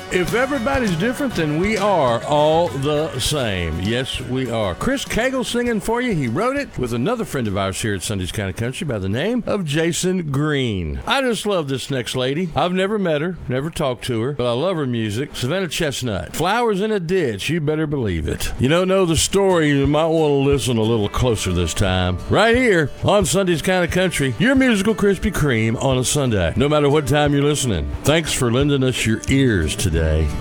If everybody's different, then we are all the same. Yes, we are. Chris Cagle singing for you. He wrote it with another friend of ours here at Sunday's Kind of Country by the name of Jason Green. I just love this next lady. I've never met her, never talked to her, but I love her music. Savannah Chestnut. Flowers in a Ditch. You better believe it. You don't know the story, you might want to listen a little closer this time. Right here on Sunday's Kind of Country, your musical Krispy Kreme on a Sunday, no matter what time you're listening. Thanks for lending us your ears today.